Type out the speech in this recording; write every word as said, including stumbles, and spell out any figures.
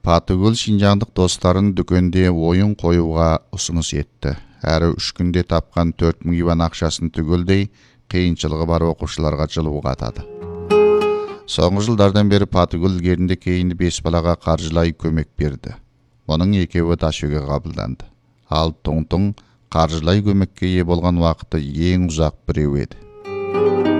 Патыгүл шинжаңдық достарын дүкенде ойын қоюға ұсыныс етті. Әрі үш күнде тапқан төрт мың иван ақшасын түгелдей қиыншылығы бар оқушыларға жылуға атады. Соңғы жылдардан бері Патыгүл ілгерінде кейінді бес балаға қаржылай көмек берді. Оның екеуі Дашөге қабылданды. Ал Тоңтоң қаржылай көмекке ие болған уақыты ең ұзақ біреу еді.